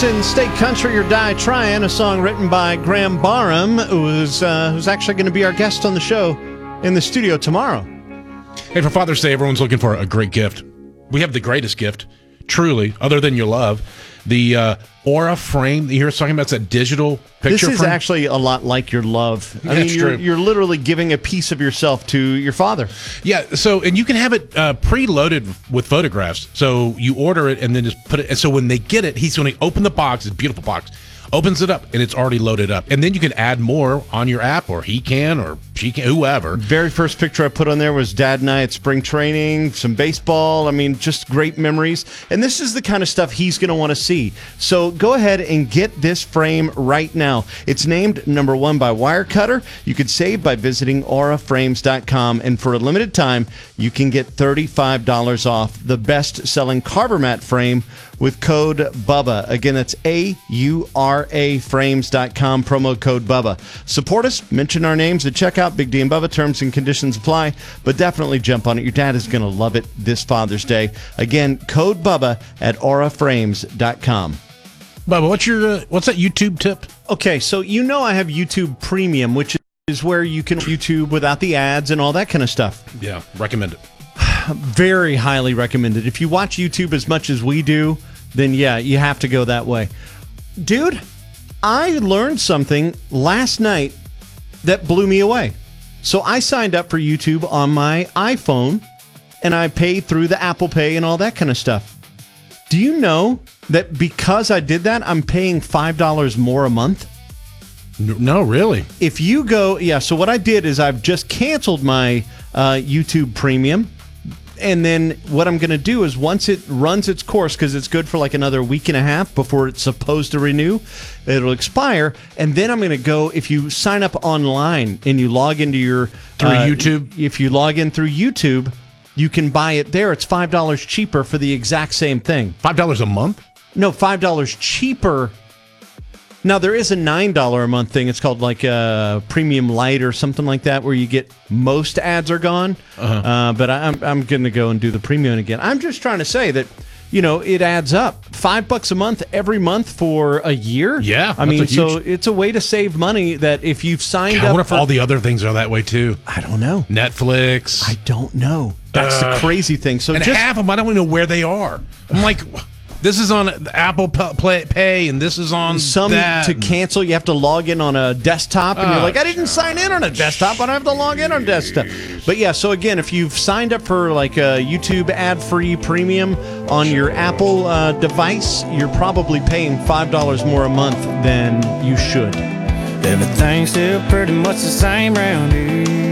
In State Country or Die Tryin', a song written by Graham Barham, who's actually going to be our guest on the show in the studio tomorrow. Hey, for Father's Day, everyone's looking for a great gift. We have the greatest gift, truly, other than your love. The Aura frame that you hear us talking about, it's that digital picture This is frame. actually a lot like your love. I mean, That's true. you're literally giving a piece of yourself to your father. Yeah, so, and you can have it preloaded with photographs. So you order it and then just put it, and so when they get it, he's going to open the box, it's a beautiful box, opens it up, and it's already loaded up. And then you can add more on your app, or he can, or she can, whoever. Very first picture I put on there was Dad and I at spring training, some baseball. I mean, just great memories. And this is the kind of stuff he's going to want to see. So go ahead and get this frame right now. It's named number 1 by Wirecutter. You could save by visiting auraframes.com. And for a limited time, you can get $35 off the best-selling Carbomat frame with code BUBBA. Again, that's AURAFrames.com, promo code BUBBA. Support us, mention our names at checkout. Big D and Bubba, terms and conditions apply, but definitely jump on it. Your dad is going to love it this Father's Day. Again, code BUBBA at auraframes.com. Bubba, what's that YouTube tip? Okay, so you know I have YouTube Premium, which is where you can YouTube without the ads and all that kind of stuff. Yeah, recommend it. Very highly recommended. If you watch YouTube as much as we do, then yeah, you have to go that way. Dude, I learned something last night that blew me away. So I signed up for YouTube on my iPhone, and I paid through the Apple Pay and all that kind of stuff. Do you know that because I did that, I'm paying $5 more a month? No, really? If you go, so what I did is I've just canceled my YouTube Premium. And then what I'm going to do is once it runs its course, because it's good for like another week and a half before it's supposed to renew, it'll expire. And then I'm going to go, if you sign up online and you log into your... Through YouTube? If you log in through YouTube, you can buy it there. It's $5 cheaper for the exact same thing. $5 a month? No, $5 cheaper. Now, there is a $9 a month thing. It's called like Premium Light or something like that, where you get most ads are gone. But I'm going to go and do the premium again. I'm just trying to say that, it adds up. $5 a month every month for a year. Yeah, I mean, so it's a way to save money that if you've signed up. I wonder if all the other things are that way too. I don't know. Netflix. I don't know. That's the crazy thing. So and half of them, I don't even know where they are. I'm like, this is on Apple Pay, and this is on some that. To cancel, you have to log in on a desktop, and you're like, I didn't sign in on a desktop, I don't have to log in on a desktop. But yeah, so again, if you've signed up for like a YouTube ad-free premium on your Apple device, you're probably paying $5 more a month than you should. Everything's still pretty much the same round here.